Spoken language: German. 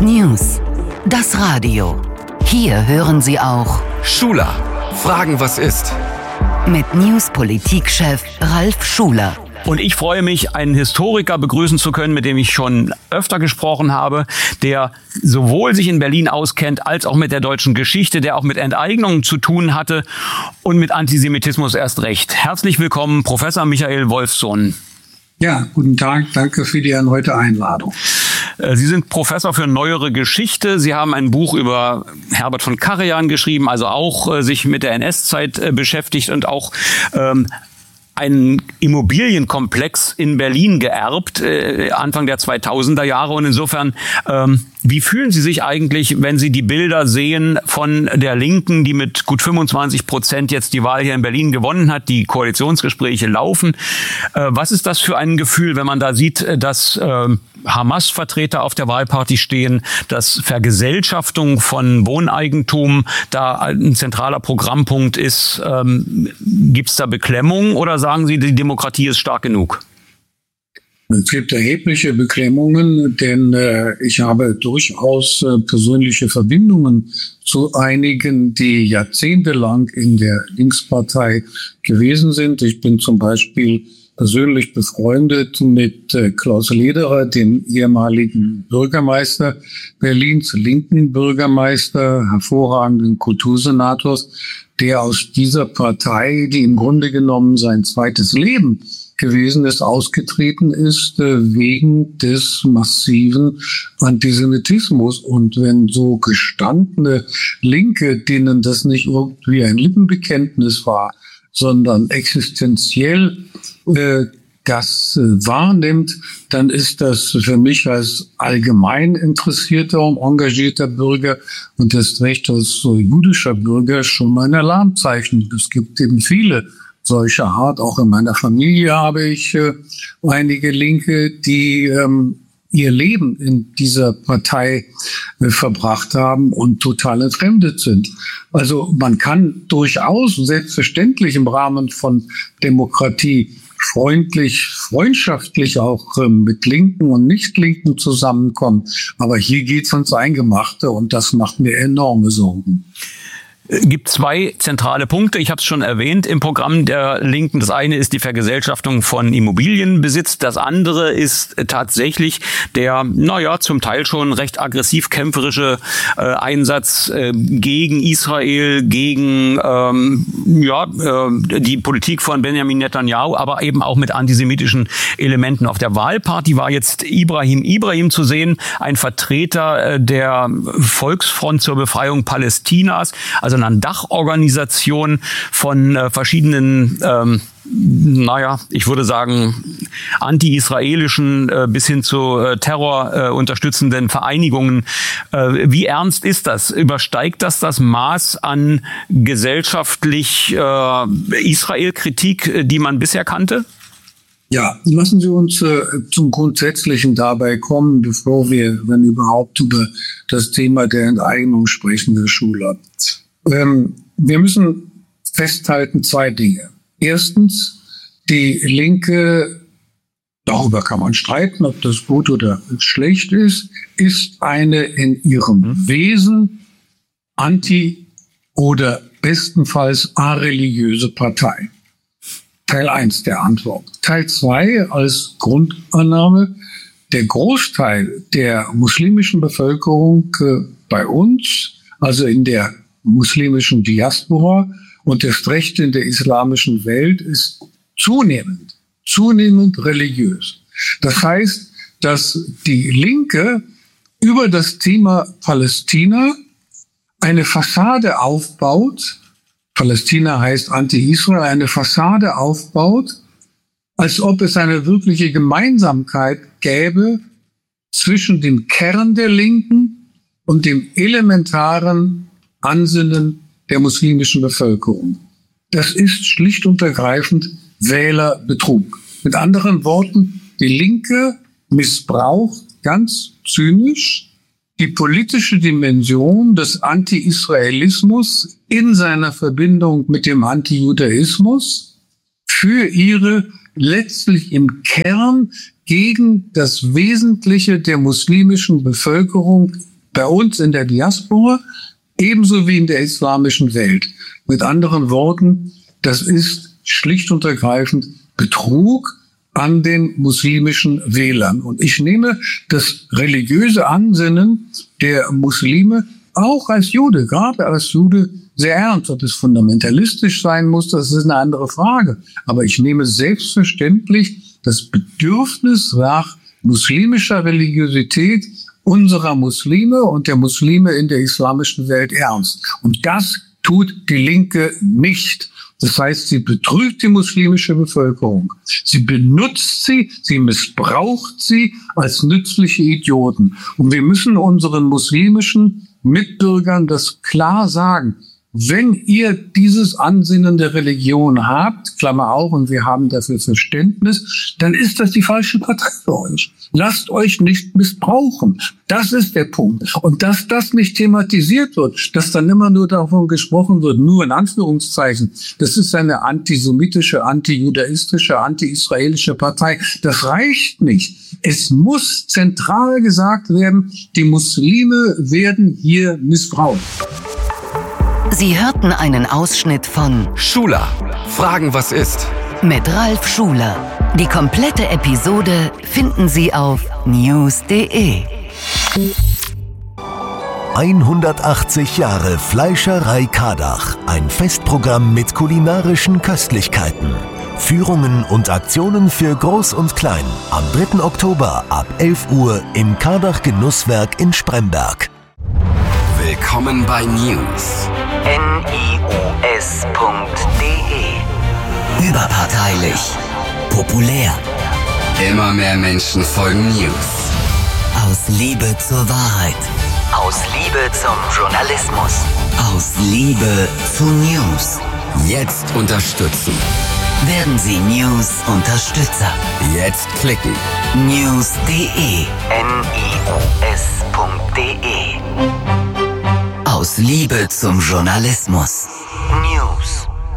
News. Das Radio. Hier hören Sie auch Schuler. Fragen, was ist? Mit News-Politikchef Ralf Schuler. Und ich freue mich, einen Historiker begrüßen zu können, mit dem ich schon öfter gesprochen habe, der sowohl sich in Berlin auskennt, als auch mit der deutschen Geschichte, der auch mit Enteignungen zu tun hatte und mit Antisemitismus erst recht. Herzlich willkommen, Professor Michael Wolfsohn. Ja, guten Tag, danke für die erneute Einladung. Sie sind Professor für neuere Geschichte. Sie haben ein Buch über Herbert von Karajan geschrieben, also auch sich mit der NS-Zeit beschäftigt und auch einen Immobilienkomplex in Berlin geerbt, Anfang der 2000er Jahre. Und insofern, wie fühlen Sie sich eigentlich, wenn Sie die Bilder sehen von der Linken, die mit gut 25% jetzt die Wahl hier in Berlin gewonnen hat, die Koalitionsgespräche laufen? Was ist das für ein Gefühl, wenn man da sieht, dass Hamas-Vertreter auf der Wahlparty stehen, dass Vergesellschaftung von Wohneigentum da ein zentraler Programmpunkt ist? Gibt es da Beklemmung oder sagen Sie, die Demokratie ist stark genug? Es gibt erhebliche Beklemmungen, denn ich habe durchaus persönliche Verbindungen zu einigen, die jahrzehntelang in der Linkspartei gewesen sind. Ich bin zum Beispiel persönlich befreundet mit Klaus Lederer, dem ehemaligen Bürgermeister Berlins, linken Bürgermeister, hervorragenden Kultursenators, der aus dieser Partei, die im Grunde genommen sein zweites Leben gewesen ist, ausgetreten ist wegen des massiven Antisemitismus. Und wenn so gestandene Linke, denen das nicht irgendwie ein Lippenbekenntnis war, sondern existenziell das wahrnimmt, dann ist das für mich als allgemein interessierter und engagierter Bürger und erst recht als jüdischer Bürger schon mal ein Alarmzeichen. Es gibt eben viele solcher Art. Auch in meiner Familie habe ich einige Linke, die ihr Leben in dieser Partei verbracht haben und total entfremdet sind. Also man kann durchaus selbstverständlich im Rahmen von Demokratie freundschaftlich auch mit Linken und Nicht-Linken zusammenkommen. Aber hier geht's ins Eingemachte und das macht mir enorme Sorgen. Gibt zwei zentrale Punkte. Ich habe es schon erwähnt im Programm der Linken. Das eine ist die Vergesellschaftung von Immobilienbesitz. Das andere ist tatsächlich der, zum Teil schon recht aggressiv kämpferische Einsatz gegen Israel, gegen die Politik von Benjamin Netanyahu, aber eben auch mit antisemitischen Elementen. Auf der Wahlparty war jetzt Ibrahim zu sehen, ein Vertreter der Volksfront zur Befreiung Palästinas, also einer Dachorganisation von verschiedenen, ich würde sagen, anti-israelischen bis hin zu Terror unterstützenden Vereinigungen. Wie ernst ist das? Übersteigt das Maß an gesellschaftlich Israel-Kritik, die man bisher kannte? Ja, lassen Sie uns zum Grundsätzlichen dabei kommen, bevor wir, wenn überhaupt, über das Thema der Enteignung sprechen, Herr Schuler. Wir müssen festhalten zwei Dinge. Erstens, die Linke, darüber kann man streiten, ob das gut oder schlecht ist eine in ihrem Wesen anti- oder bestenfalls areligiöse Partei. Teil 1 der Antwort. Teil 2 als Grundannahme: Der Großteil der muslimischen Bevölkerung bei uns, also in der muslimischen Diaspora und erst recht in der islamischen Welt, ist zunehmend religiös. Das heißt, dass die Linke über das Thema Palästina eine Fassade aufbaut, Palästina heißt Anti-Israel, eine Fassade aufbaut, als ob es eine wirkliche Gemeinsamkeit gäbe zwischen dem Kern der Linken und dem elementaren Ansinnen der muslimischen Bevölkerung. Das ist schlicht und ergreifend Wählerbetrug. Mit anderen Worten, die Linke missbraucht ganz zynisch die politische Dimension des Anti-Israelismus in seiner Verbindung mit dem Anti-Judaismus für ihre letztlich im Kern gegen das Wesentliche der muslimischen Bevölkerung Bei uns in der Diaspora, ebenso wie in der islamischen Welt. Mit anderen Worten, das ist schlicht und ergreifend Betrug an den muslimischen Wählern. Und ich nehme das religiöse Ansinnen der Muslime auch als Jude, gerade als Jude, sehr ernst. Ob es fundamentalistisch sein muss, das ist eine andere Frage. Aber ich nehme selbstverständlich das Bedürfnis nach muslimischer Religiosität unserer Muslime und der Muslime in der islamischen Welt ernst. Und das tut die Linke nicht. Das heißt, sie betrügt die muslimische Bevölkerung. Sie benutzt sie, sie missbraucht sie als nützliche Idioten. Und wir müssen unseren muslimischen Mitbürgern das klar sagen. Wenn ihr dieses Ansinnen der Religion habt, Klammer auf, und wir haben dafür Verständnis, dann ist das die falsche Partei für euch. Lasst euch nicht missbrauchen. Das ist der Punkt. Und dass das nicht thematisiert wird, dass dann immer nur davon gesprochen wird, nur in Anführungszeichen, das ist eine antisemitische, antijudaistische, anti-israelische Partei. Das reicht nicht. Es muss zentral gesagt werden, die Muslime werden hier missbraucht. Sie hörten einen Ausschnitt von Schula, Fragen was ist? mit Ralf Schuler. Die komplette Episode finden Sie auf news.de. 180 Jahre Fleischerei Kardach. Ein Festprogramm mit kulinarischen Köstlichkeiten. Führungen und Aktionen für Groß und Klein. Am 3. Oktober ab 11 Uhr im Kardach Genusswerk in Spremberg. Willkommen bei News. news.de. Überparteilich. Populär. Immer mehr Menschen folgen News. Aus Liebe zur Wahrheit. Aus Liebe zum Journalismus. Aus Liebe zu News. Jetzt unterstützen. Werden Sie News-Unterstützer. Jetzt klicken. News.de. news.de. Aus Liebe zum Journalismus.